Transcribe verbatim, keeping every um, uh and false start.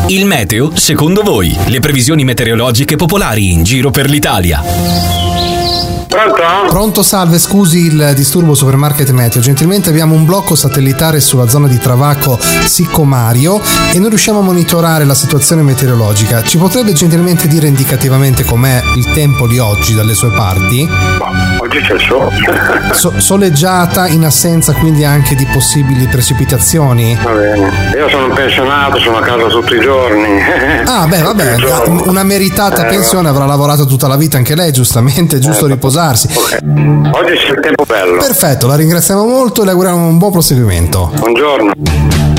Il meteo, secondo voi? Le previsioni meteorologiche popolari in giro per l'Italia. Pronto? Pronto, salve, scusi il disturbo Supermarket Meteo. Gentilmente abbiamo un blocco satellitare sulla zona di Travacco Siccomario e non riusciamo a monitorare la situazione meteorologica. Ci potrebbe gentilmente dire indicativamente com'è il tempo di oggi dalle sue parti? Boh, oggi c'è il sole. So- soleggiata, in assenza quindi anche di possibili precipitazioni? Va bene. Io sono un pensionato, sono a casa tutti i giorni. Ah, beh, vabbè, Tutti i giorni. una meritata Eh, pensione, avrà lavorato tutta la vita anche lei, giustamente, è giusto Eh, riposarsi. Ok. Oggi c'è il tempo bello. Perfetto, la ringraziamo molto e le auguriamo un buon proseguimento. Buongiorno.